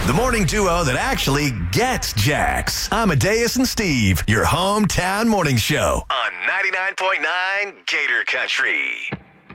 The morning duo that actually gets Jax. Amadeus and Steve, your hometown morning show on 99.9 Gator Country.